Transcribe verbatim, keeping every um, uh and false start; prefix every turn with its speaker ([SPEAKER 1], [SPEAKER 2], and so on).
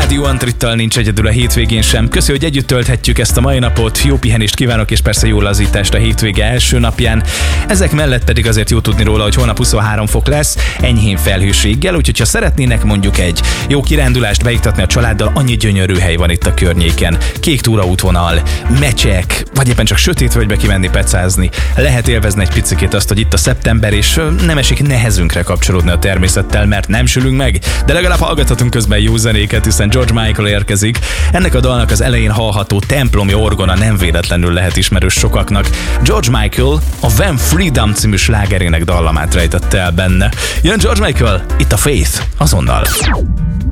[SPEAKER 1] Radio Antrittal nincs egyedül a hétvégén sem. Köszi, hogy együtt tölthetjük ezt a mai napot. Jó pihenést kívánok, és persze jó lazítást a hétvége első napján. Ezek mellett pedig azért jó tudni róla, hogy holnap huszonhárom fok lesz, enyhén felhőséggel, úgyhogy ha szeretnének mondjuk egy jó kirándulást beiktatni a családdal, annyi gyönyörű hely van itt a környéken. Kék túraútvonal, mecsek, vagy éppen csak sötét völgybe kimenni pecázni. Lehet élvezni egy picikét azt, hogy itt a szeptember, és nem esik nehezünkre kapcsolódni a természettel, mert nem sülünk meg, de legalább hallgathatunk közben jó zenéket, hiszen George Michael érkezik. Ennek a dalnak az elején hallható templomi orgona nem véletlenül lehet ismerős sokaknak. George Michael a When Freedom című slágerének dallamát rejtette el benne. Jön George Michael, itt a Faith, azonnal.